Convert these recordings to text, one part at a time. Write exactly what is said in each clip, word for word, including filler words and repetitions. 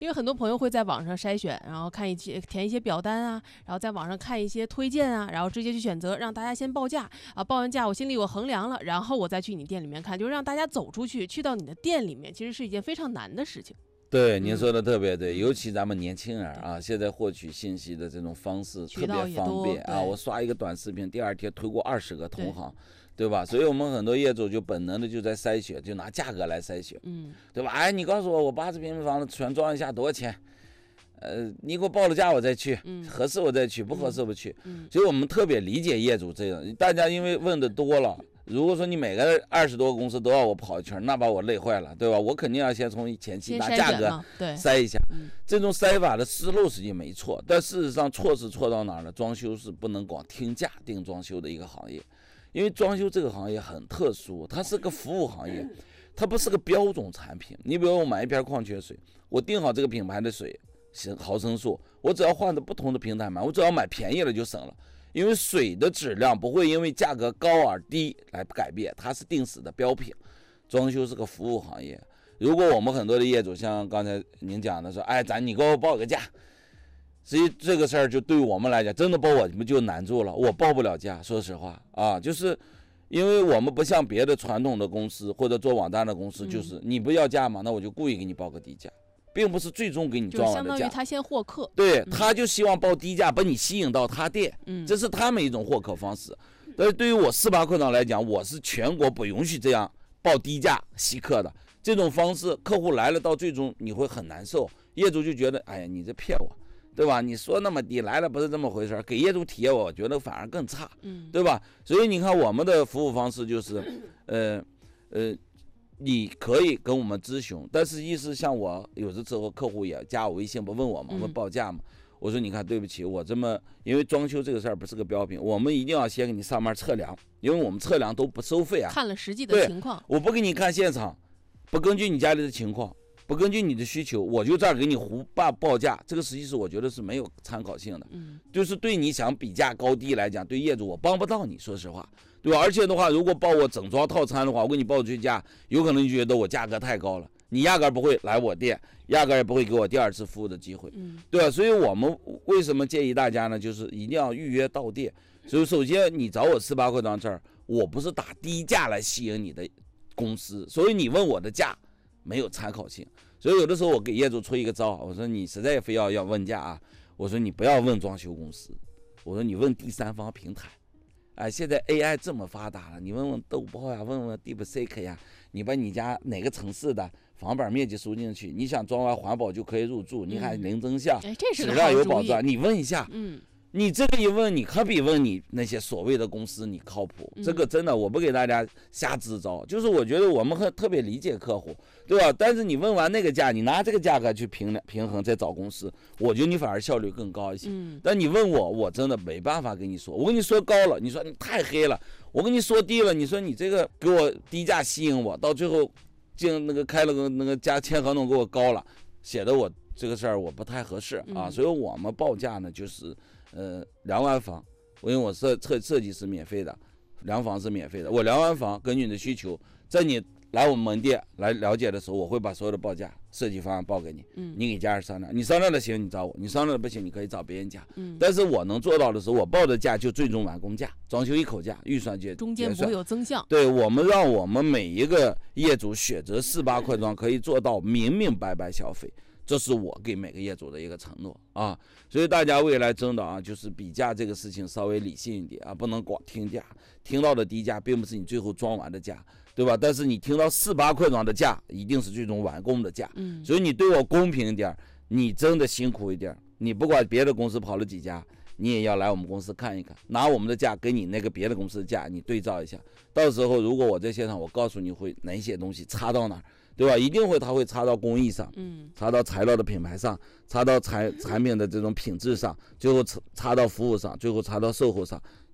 因为很多朋友会在网上筛选，然后看一些填一些表单啊，然后在网上看一些推荐啊，然后直接去选择，让大家先报价啊，报完价我心里我衡量了，然后我再去你店里面看，就是让大家走出去，去到你的店里面，其实是一件非常难的事情。 对，您说的特别对，嗯、尤其咱们年轻人啊，现在获取信息的这种方式特别方便啊，我刷一个短视频，第二天推过二十个同行。对吧？所以我们很多业主就本能的就在筛选，就拿价格来筛选，嗯，对吧？哎，你告诉我，我八十平米房子全装一下多少钱？呃，你给我报了价我再去，嗯、合适我再去，不合适不去。嗯，所以我们特别理解业主这样，大家因为问的多了，如果说你每个二十多个公司都要我跑一圈，那把我累坏了，对吧？我肯定要先从前期拿价格筛一下，嗯、这种筛法的思路实际没错，但事实上错是错到哪儿呢？装修是不能光听价定装修的一个行业。因为装修这个行业很特殊，它是个服务行业，它不是个标准产品。你比如我买一瓶矿泉水，我定好这个品牌的水毫升数，我只要换的不同的平台买，我只要买便宜了就省了。因为水的质量不会因为价格高而低来改变，它是定死的标品。装修是个服务行业，如果我们很多的业主像刚才您讲的说，哎，咱你给我报个价。所以这个事儿就对我们来讲，真的报我们就难住了，我报不了价，说实话啊，就是因为我们不像别的传统的公司或者做网站的公司，就是你不要价嘛，那我就故意给你报个低价，并不是最终给你装完的价， 就相当于他先获客， 对，他就希望报低价把你吸引到他店，这是他们一种获客方式。但是对于我四八课堂来讲，我是全国不允许这样报低价吸客的，这种方式客户来了到最终你会很难受，业主就觉得哎呀你这骗我。对吧？你说那么低来了不是这么回事，给业主体验，我觉得反而更差，嗯，对吧？所以你看我们的服务方式就是，呃，呃，你可以跟我们咨询，但是意思像我有的时候客户也加我微信不问我嘛，问报价嘛，我说你看对不起，我这么因为装修这个事儿不是个标品，我们一定要先给你上门测量，因为我们测量都不收费啊， 看了实际的情况， 我不给你看现场，不根据你家里的情况。不根据你的需求，我就这儿给你胡报报价，这个实际是我觉得是没有参考性的，嗯，就是对你想比价高低来讲，对业主我帮不到你，说实话，对吧？而且的话，如果报我整装套餐的话，我给你报出去价，有可能你觉得我价格太高了，你压根不会来我店，压根也不会给我第二次服务的机会，嗯，对吧？所以我们为什么建议大家呢？就是一定要预约到店。所以首先你找我四八课堂这儿，我不是打低价来吸引你的公司，所以你问我的价。没有参考性，所以有的时候我给业主出一个招，我说你实在非要要问价啊，我说你不要问装修公司，我说你问第三方平台，哎，现在 A I 这么发达了，你问问豆包呀，问问 DeepSeek 呀，你把你家哪个城市的房板面积输进去，你想装完环保就可以入住，你还零增项， 嗯、质量有保障，你问一下，嗯。你这个一问，你可比问你那些所谓的公司你靠谱。这个真的，我不给大家瞎支招，就是我觉得我们很特别理解客户，对吧？但是你问完那个价，你拿这个价格去平平衡再找公司，我觉得你反而效率更高一些。但你问我，我真的没办法跟你说。我跟你说高了，你说你太黑了；我跟你说低了，你说你这个给我低价吸引我，到最后进那个开了个那个加签合同给我高了，写的我这个事儿我不太合适啊。所以我们报价呢就是。呃，量完房，因为我设设设计是免费的，量房是免费的。我量完房，根据你的需求，在你来我们门店来了解的时候，我会把所有的报价、设计方案报给你。嗯，你给家人商量，你商量的行，你找我；你商量的不行，你可以找别人家。嗯，但是我能做到的是，我报的价就最终完工价，装修一口价，预算结中间不会有增项。 对，我们让我们每一个业主选择四八快装，可以做到明明白白消费。这是我给每个业主的一个承诺啊，所以大家未来真的啊，就是比价这个事情稍微理性一点啊，不能光听价，听到的低价并不是你最后装完的价，对吧？但是你听到四八快装的价，一定是最终完工的价。嗯，所以你对我公平一点，你真的辛苦一点，你不管别的公司跑了几家，你也要来我们公司看一看，拿我们的价跟你那个别的公司的价你对照一下，到时候如果我在现场，我告诉你会哪些东西差到哪儿。对吧？一定会，它会插到工艺上，嗯，插到材料的品牌上，插到产产品的这种品质上，最后插到服务上，最后插到售后上，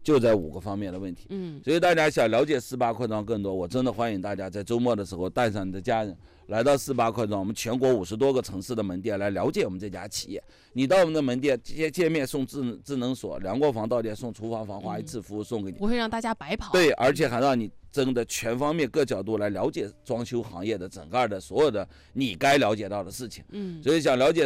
就在五个方面的问题。 嗯， 所以大家想了解四八快装更多，我真的欢迎大家在周末的时候带上你的家人来到四八快装，我们全国五十多个城市的门店来了解我们这家企业。你到我们的门店见见面送智智能锁，量过房到店送厨房防滑一次服务送给你， 不会让大家白跑。 对，而且还让你真的全方面各角度来了解装修行业的整个的所有的你该了解到的事情。 嗯， 所以想了解